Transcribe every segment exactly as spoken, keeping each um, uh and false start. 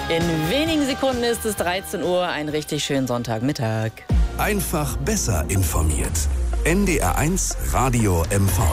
In wenigen Sekunden ist es dreizehn Uhr, einen richtig schönen Sonntagmittag. Einfach besser informiert. N D R eins Radio M V.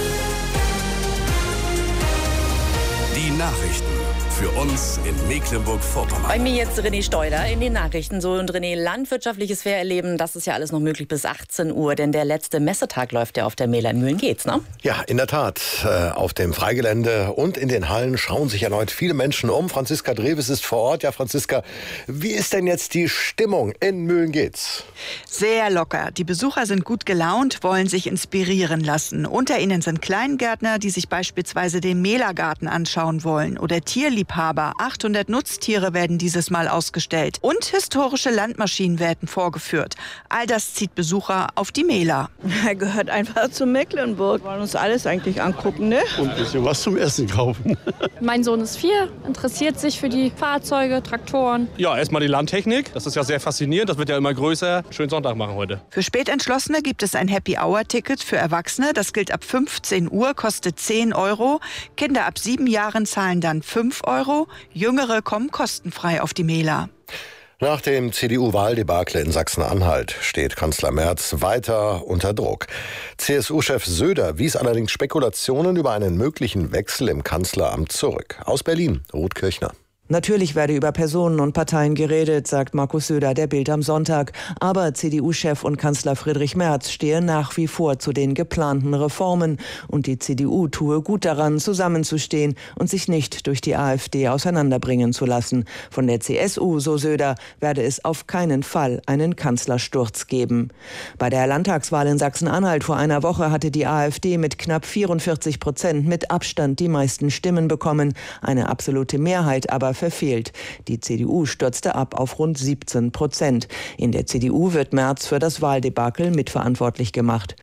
Die Nachrichten für uns in Mecklenburg-Vorpommern. Bei mir jetzt René Steuder in den Nachrichten. So, und René, landwirtschaftliches Fairerleben, das ist ja alles noch möglich bis achtzehn Uhr, denn der letzte Messetag läuft ja auf der Mehler in Mühlen-Geetz, ne? Ja, in der Tat. Auf dem Freigelände und in den Hallen schauen sich erneut viele Menschen um. Franziska Dreves ist vor Ort. Ja, Franziska, wie ist denn jetzt die Stimmung in Mühlen-Geetz? Sehr locker. Die Besucher sind gut gelaunt, wollen sich inspirieren lassen. Unter ihnen sind Kleingärtner, die sich beispielsweise den Mehlergarten anschauen wollen, oder Tierliebhaber. achthundert Nutztiere werden dieses Mal ausgestellt und historische Landmaschinen werden vorgeführt. All das zieht Besucher auf die Mehler. Er gehört einfach zu Mecklenburg. Wir wollen uns alles eigentlich angucken, ne? Und ein bisschen was zum Essen kaufen. Mein Sohn ist vier, interessiert sich für die Fahrzeuge, Traktoren. Ja, erstmal die Landtechnik. Das ist ja sehr faszinierend. Das wird ja immer größer. Schönen Sonntag machen heute. Für Spätentschlossene gibt es ein Happy-Hour-Ticket für Erwachsene. Das gilt ab fünfzehn Uhr, kostet zehn Euro. Kinder ab sieben Jahren zahlen dann fünf Euro. Jüngere kommen kostenfrei auf die Mehler. Nach dem C D U-Wahldebakel in Sachsen-Anhalt steht Kanzler Merz weiter unter Druck. C S U-Chef Söder wies allerdings Spekulationen über einen möglichen Wechsel im Kanzleramt zurück. Aus Berlin, Ruth Kirchner. Natürlich werde über Personen und Parteien geredet, sagt Markus Söder der Bild am Sonntag. Aber C D U-Chef und Kanzler Friedrich Merz stehe nach wie vor zu den geplanten Reformen. Und die C D U tue gut daran, zusammenzustehen und sich nicht durch die AfD auseinanderbringen zu lassen. Von der C S U, so Söder, werde es auf keinen Fall einen Kanzlersturz geben. Bei der Landtagswahl in Sachsen-Anhalt vor einer Woche hatte die AfD mit knapp vierundvierzig Prozent mit Abstand die meisten Stimmen bekommen. Eine absolute Mehrheit aber verfehlt. Die C D U stürzte ab auf rund siebzehn Prozent. In der C D U wird Merz für das Wahldebakel mitverantwortlich gemacht.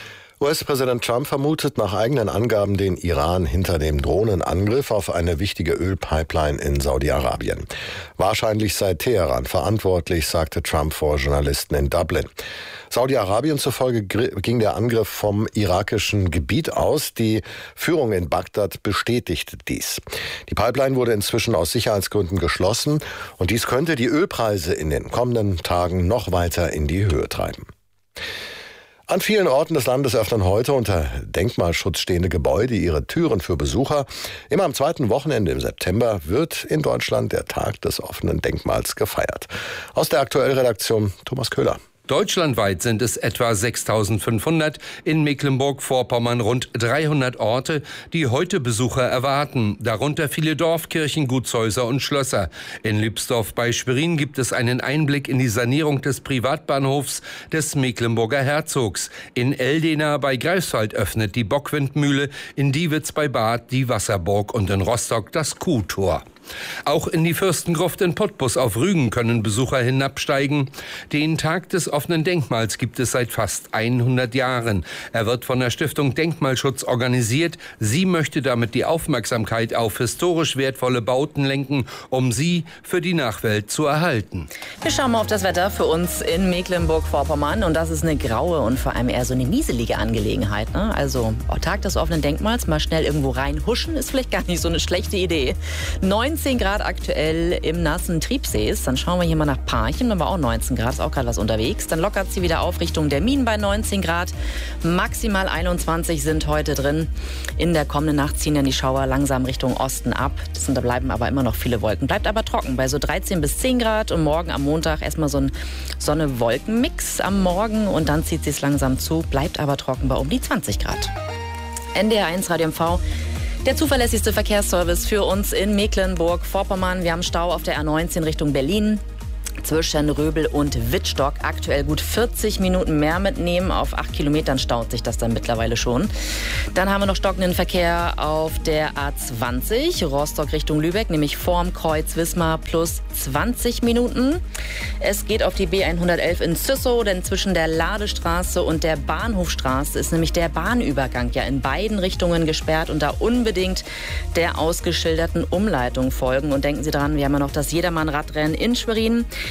U S-Präsident Trump vermutet nach eigenen Angaben den Iran hinter dem Drohnenangriff auf eine wichtige Ölpipeline in Saudi-Arabien. Wahrscheinlich sei Teheran verantwortlich, sagte Trump vor Journalisten in Dublin. Saudi-Arabien zufolge ging der Angriff vom irakischen Gebiet aus. Die Führung in Bagdad bestätigte dies. Die Pipeline wurde inzwischen aus Sicherheitsgründen geschlossen und dies könnte die Ölpreise in den kommenden Tagen noch weiter in die Höhe treiben. An vielen Orten des Landes öffnen heute unter Denkmalschutz stehende Gebäude ihre Türen für Besucher. Immer am zweiten Wochenende im September wird in Deutschland der Tag des offenen Denkmals gefeiert. Aus der Aktuellredaktion Thomas Köhler. Deutschlandweit sind es etwa sechstausendfünfhundert, in Mecklenburg-Vorpommern rund dreihundert Orte, die heute Besucher erwarten, darunter viele Dorfkirchen, Gutshäuser und Schlösser. In Lübsdorf bei Schwerin gibt es einen Einblick in die Sanierung des Privatbahnhofs des Mecklenburger Herzogs. In Eldena bei Greifswald öffnet die Bockwindmühle, in Diewitz bei Bad die Wasserburg und in Rostock das Kuhtor. Auch in die Fürstengruft in Putbus auf Rügen können Besucher hinabsteigen. Den Tag des offenen Denkmals gibt es seit fast hundert Jahren. Er wird von der Stiftung Denkmalschutz organisiert. Sie möchte damit die Aufmerksamkeit auf historisch wertvolle Bauten lenken, um sie für die Nachwelt zu erhalten. Wir schauen mal auf das Wetter für uns in Mecklenburg-Vorpommern. Und das ist eine graue und vor allem eher so eine nieselige Angelegenheit, ne? Also Tag des offenen Denkmals, mal schnell irgendwo reinhuschen, ist vielleicht gar nicht so eine schlechte Idee. neunzehn Grad aktuell im nassen Triebsees. Dann schauen wir hier mal nach Parchim, da war auch neunzehn Grad, ist auch gerade was unterwegs. Dann lockert sie wieder auf Richtung der Minen bei neunzehn Grad. Maximal einundzwanzig sind heute drin. In der kommenden Nacht ziehen dann die Schauer langsam Richtung Osten ab. Das sind, da bleiben aber immer noch viele Wolken. Bleibt aber trocken bei so dreizehn bis zehn Grad. Und morgen am Montag erstmal so ein Sonne-Wolken-Mix am Morgen. Und dann zieht sie es langsam zu. Bleibt aber trocken bei um die zwanzig Grad. N D R eins Radio M V. Der zuverlässigste Verkehrsservice für uns in Mecklenburg-Vorpommern. Wir haben Stau auf der A neunzehn Richtung Berlin. Zwischen Röbel und Wittstock aktuell gut vierzig Minuten mehr mitnehmen. Auf acht Kilometern staut sich das dann mittlerweile schon. Dann haben wir noch stockenden Verkehr auf der A zwanzig, Rostock Richtung Lübeck, nämlich vorm Kreuz Wismar plus zwanzig Minuten. Es geht auf die B hundertelf in Züssow, denn zwischen der Ladestraße und der Bahnhofstraße ist nämlich der Bahnübergang ja in beiden Richtungen gesperrt und da unbedingt der ausgeschilderten Umleitung folgen. Und denken Sie dran, wir haben ja noch das Jedermann-Radrennen in Schwerin.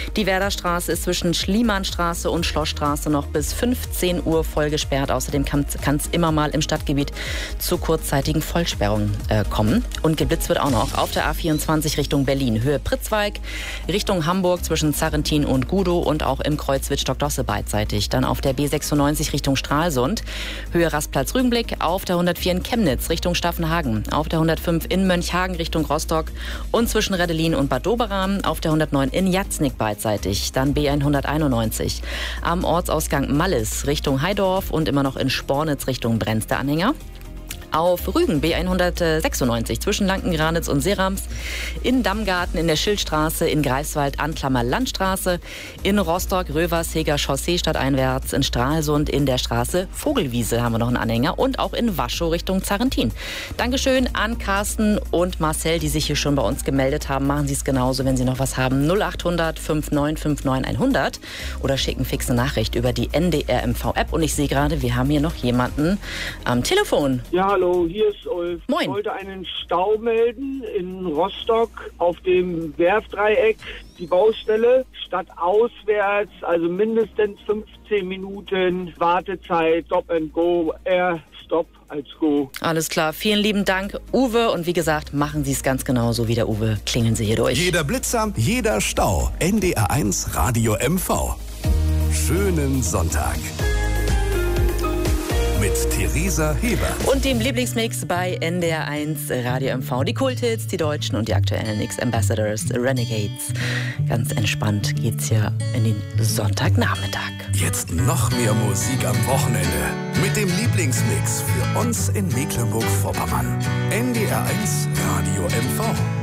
Die Werderstraße ist zwischen Schliemannstraße und Schlossstraße noch bis fünfzehn Uhr voll gesperrt. Außerdem kann es immer mal im Stadtgebiet zu kurzzeitigen Vollsperrungen äh, kommen. Und geblitzt wird auch noch auf der A vierundzwanzig Richtung Berlin, Höhe Pritzwalk, Richtung Hamburg zwischen Zarrentin und Gudow und auch im Kreuz Wittstock-Dosse beidseitig. Dann auf der B sechsundneunzig Richtung Stralsund, Höhe Rastplatz-Rügenblick, auf der hundertvier in Chemnitz Richtung Staffenhagen, auf der hundertfünf in Mönchhagen Richtung Rostock und zwischen Reddelin und Bad Doberan, auf der hundertneun in Jatznig beidseitig. Dann B hunderteinundneunzig am Ortsausgang Mallis Richtung Heidorf und immer noch in Spornitz Richtung Brenz der Anhänger. Auf Rügen B hundertsechsundneunzig zwischen Lankengranitz und Serams, in Dammgarten, in der Schildstraße, in Greifswald, Anklammer Landstraße, in Rostock, Röversheger Chaussee stadteinwärts, in Stralsund, in der Straße Vogelwiese haben wir noch einen Anhänger und auch in Waschow Richtung Zarrentin. Dankeschön an Carsten und Marcel, die sich hier schon bei uns gemeldet haben. Machen Sie es genauso, wenn Sie noch was haben. null acht hundert fünfundneunzig neunundfünfzig hundert oder schicken fix eine Nachricht über die N D R M V-App. Und ich sehe gerade, wir haben hier noch jemanden am Telefon. Ja, hallo, hier ist Ulf. Moin. Ich wollte einen Stau melden in Rostock auf dem Werfdreieck, die Baustelle, statt auswärts, also mindestens fünfzehn Minuten Wartezeit, Stop and Go, eher Stop als Go. Alles klar, vielen lieben Dank, Uwe. Und wie gesagt, machen Sie es ganz genauso wie der Uwe. Klingeln Sie hier durch. Jeder Blitzer, jeder Stau. N D R eins Radio M V. Schönen Sonntag. Mit Theresa Heber. Und dem Lieblingsmix bei N D R eins Radio M V. Die Kulthits, die Deutschen und die aktuellen X-Ambassadors, Renegades. Ganz entspannt geht's hier in den Sonntagnachmittag. Jetzt noch mehr Musik am Wochenende. Mit dem Lieblingsmix für uns in Mecklenburg-Vorpommern. N D R eins Radio M V.